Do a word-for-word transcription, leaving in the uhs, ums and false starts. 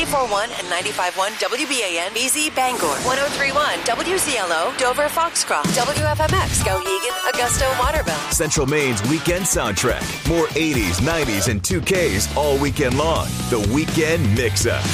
eighty-four point one and ninety-five point one W B A N B Z Bangor, one oh three point one W Z L O Dover Foxcroft, W F M X Skowhegan, Augusta, Waterville. Central Maine's weekend soundtrack. More eighties, nineties, and two Ks all weekend long. The Weekend Mix-Up.